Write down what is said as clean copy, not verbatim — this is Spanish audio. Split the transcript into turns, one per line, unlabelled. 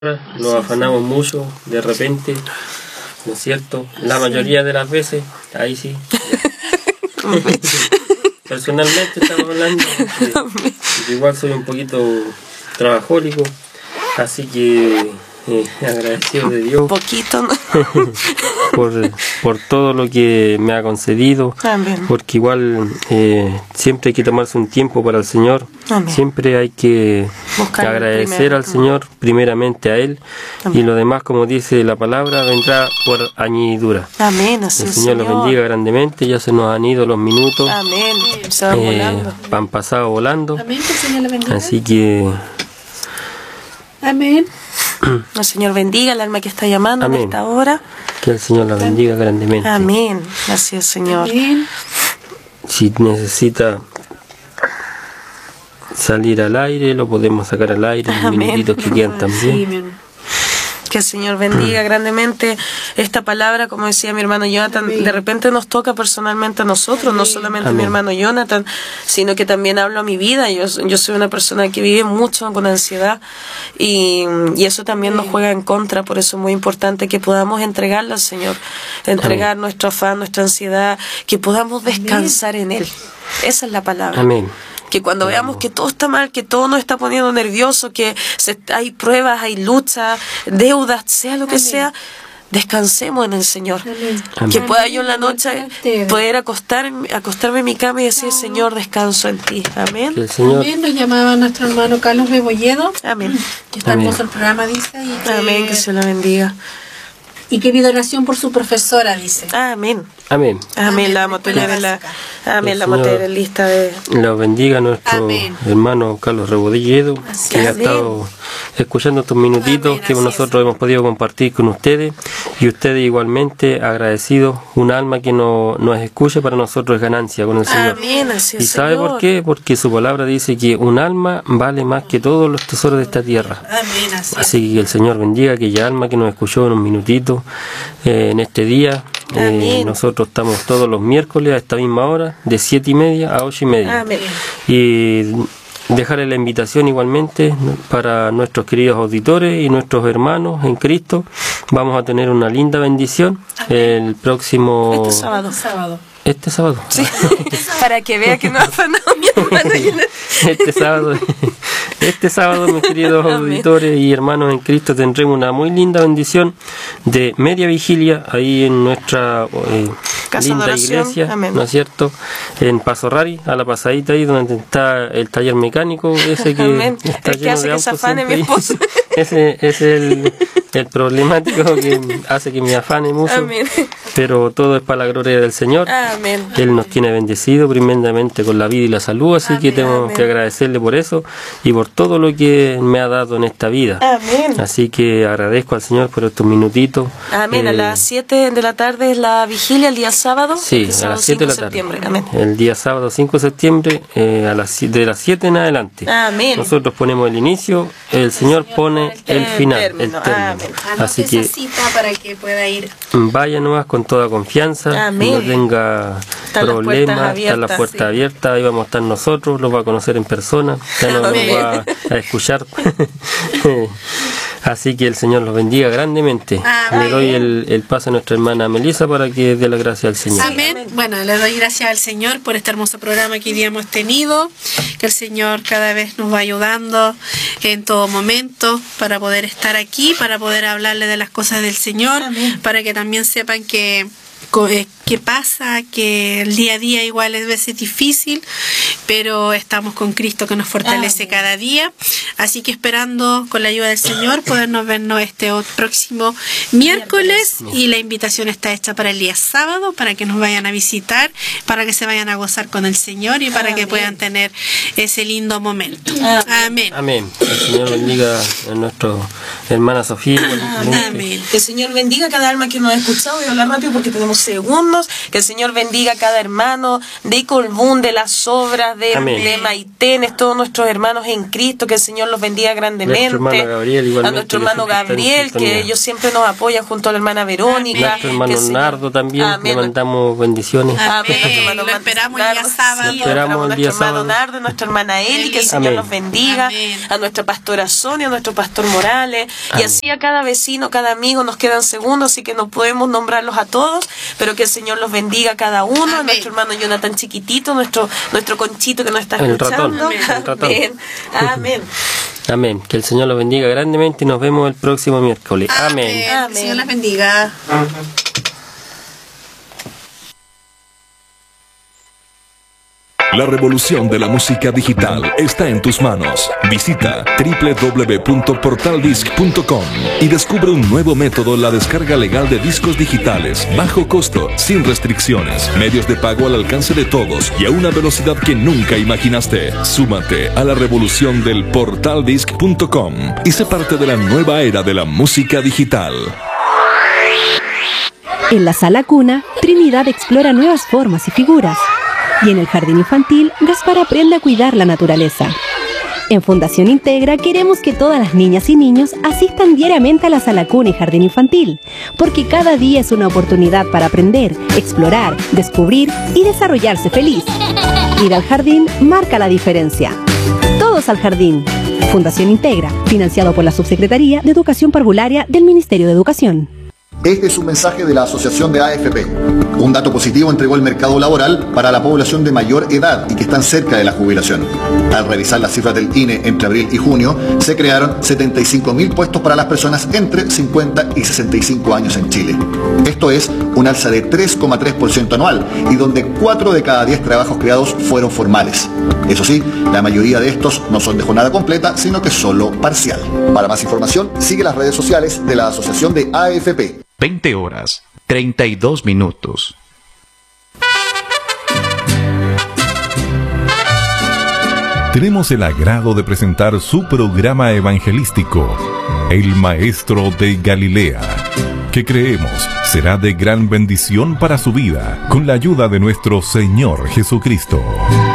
Nos afanamos mucho de repente, ¿no es cierto? La mayoría de las veces, ahí sí. Personalmente estamos hablando, igual soy un poquito trabajólico, así que agradecido de Dios.
Un poquito, ¿no?
por todo lo que me ha concedido.
Amén.
Porque igual siempre hay que tomarse un tiempo para el Señor.
Amén.
Siempre hay que
buscar
agradecer
primero
al Señor, primeramente a Él.
Amén.
Y lo demás, como dice la palabra, vendrá por añadidura.
Amén, así
El Señor los bendiga grandemente. Ya se nos han ido los minutos.
Amén. Se van volando.
Han pasado volando.
Amén, que el Señor los bendiga.
Así que
Amén.
El Señor bendiga el alma que está llamando
Amén.
en esta hora.
que el Señor la bendiga grandemente.
Amén. Así es, Señor.
Amén.
Si necesita salir al aire, lo podemos sacar al aire, los
Amén.
minutitos que quedan
Sí,
también.
amén.
Que el Señor bendiga grandemente esta palabra, como decía mi hermano Jonathan,
Amén.
de repente nos toca personalmente a nosotros, no solamente a mi
Amén.
hermano Jonathan, sino que también hablo a mi vida. Yo soy una persona que vive mucho con ansiedad y eso también nos juega en contra, por eso es muy importante que podamos entregarle al Señor, entregar nuestro afán, nuestra ansiedad, que podamos descansar en Él. Esa es la palabra.
Amén.
Que cuando veamos que todo está mal, que todo nos está poniendo nervioso, que hay pruebas, hay luchas, deudas, sea lo que sea, descansemos en el Señor.
Amén.
Que
Amén.
pueda yo en la noche
Ustedes.
poder acostarme en mi cama y decir, Señor, descanso en ti.
Que
Amén.
el Señor,
Amén. Nos llamaba nuestro hermano Carlos Rebolledo,
Amén.
que está
Amén.
hermoso el programa, dice. Y
Amén, que se lo bendiga.
Y que pide oración por su profesora, dice.
Amén.
amén.
Amén, la vamos a tener en la, amén, la vamos a tener en lista de...
Los bendiga a nuestro
Amén.
hermano Carlos Rebolledo,
Así
que ha
es.
estado escuchando estos minutitos
Amén,
que
así
nosotros hemos podido compartir con ustedes, y ustedes igualmente agradecidos. Un alma que nos escuche para nosotros es ganancia con el Señor.
Amén, así es,
¿Y sabe
Señor.
por qué? Porque su palabra dice que un alma vale más que todos los tesoros de esta tierra.
Amén, así es.
Así que el Señor bendiga aquella alma que nos escuchó en un minutito en este día.
Amén.
Nosotros estamos todos los miércoles a esta misma hora, de 7:30 a 8:30.
Amén.
Y dejarle la invitación igualmente para nuestros queridos auditores y nuestros hermanos en Cristo. Vamos a tener una linda bendición el próximo...
Este sábado.
Sábado.
Este sábado.
Sí, para que vea que no ha afanado mi hermano Jonathan.
Este sábado, mis queridos
Amén.
auditores y hermanos en Cristo, tendremos una muy linda bendición de media vigilia ahí en nuestra
Casa de
linda
oración.
iglesia,
Amén.
¿no es cierto? En Paso Rari, a la pasadita ahí donde está el taller mecánico, ese que
Amén.
está
El que
lleno
hace
de
que se
autos
afane
siempre
mi
ahí.
esposo.
Ese es el problemático que hace que me afane mucho.
Amén.
Pero todo es para la gloria del Señor.
Amén.
Él nos tiene bendecido primeramente con la vida y la salud, así que
Amén,
tengo
amén.
que agradecerle por eso y por todo lo que me ha dado en esta vida.
Amén.
Así que agradezco al Señor por estos minutitos.
Amén. A las 7 de la tarde es la vigilia, el día sábado.
Sí,
este
a
sábado
las 7 de la
5
tarde.
septiembre. Amén.
El día sábado 5 de septiembre, de las 7 en adelante.
Amén.
Nosotros ponemos el inicio, el Señor pone el final, el
término.
término.
Amén.
Así
Anote
que
esa cita para que pueda ir.
vaya nomás con toda confianza,
Amén.
no tenga
Están las puertas
problemas, están las
abiertas,
puertas
sí.
abiertas, ahí vamos a estar nosotros, los va a conocer en persona, ya no nos
Amén.
va a escuchar. Así que el Señor los bendiga grandemente.
Amén.
Le doy el paso a nuestra hermana Melissa para que dé la gracia al Señor.
Amén. Bueno, le doy gracias al Señor por este hermoso programa que hoy día hemos tenido, que el Señor cada vez nos va ayudando en todo momento para poder estar aquí, para poder hablarle de las cosas del Señor, para que también sepan que pasa, que el día a día igual es a veces difícil, pero estamos con Cristo que nos fortalece cada día. Así que esperando con la ayuda del Señor podernos vernos este próximo miércoles, y la invitación está hecha para el día sábado, para que nos vayan a visitar, para que se vayan a gozar con el Señor y para que puedan tener ese lindo momento. Amén.
Amén. El Señor bendiga a nuestra hermana Sofía. igualmente.
Amén.
Que el Señor bendiga cada alma que nos ha escuchado. Voy a hablar rápido porque tenemos segundos. juntos. Que el Señor bendiga a cada hermano de Colbún, de Las Obras, de Maitenes, todos nuestros hermanos en Cristo, que el Señor los bendiga grandemente. A nuestro hermano Gabriel, que ellos siempre nos apoyan junto a la hermana Verónica.
Nuestro hermano Nardo también, le mandamos bendiciones.
Amén. Lo esperamos el día sábado.
Esperamos el día
nuestro hermano
sábado.
Nardo, nuestra hermana Eli, que el Señor los bendiga. A nuestra pastora Sonia, a nuestro pastor Morales, y así a cada vecino, cada amigo. Nos quedan segundos, así que no podemos nombrarlos a todos, pero que el Señor los bendiga a cada uno. Amén. A nuestro hermano Jonathan chiquitito, nuestro Conchito que nos está escuchando.
El ratón.
Amén. Amén.
Amén. Que el Señor los bendiga grandemente y nos vemos el próximo miércoles. Amén.
El Señor les bendiga.
La revolución de la música digital está en tus manos. Visita www.portaldisc.com y descubre un nuevo método en la descarga legal de discos digitales, bajo costo, sin restricciones, medios de pago al alcance de todos y a una velocidad que nunca imaginaste. Súmate a la revolución del portaldisc.com y sé parte de la nueva era de la música digital.
En la sala cuna, Trinidad explora nuevas formas y figuras. Y en el jardín infantil, Gaspar aprende a cuidar la naturaleza. En Fundación Integra queremos que todas las niñas y niños asistan diariamente a la sala cuna y jardín infantil, porque cada día es una oportunidad para aprender, explorar, descubrir y desarrollarse feliz. Ir al jardín marca la diferencia. Todos al jardín. Fundación Integra, financiado por la Subsecretaría de Educación Parvularia del Ministerio de Educación.
Este es un mensaje de la Asociación de AFP. Un dato positivo entregó el mercado laboral para la población de mayor edad y que están cerca de la jubilación. Al revisar las cifras del INE entre abril y junio, se crearon 75.000 puestos para las personas entre 50 y 65 años en Chile. Esto es un alza de 3,3% anual y donde 4 de cada 10 trabajos creados fueron formales. Eso sí, la mayoría de estos no son de jornada completa, sino que solo parcial. Para más información, sigue las redes sociales de la Asociación de AFP.
20 horas, 32 minutos.
Tenemos el agrado de presentar su programa evangelístico, El Maestro de Galilea, que creemos será de gran bendición para su vida, con la ayuda de nuestro Señor Jesucristo.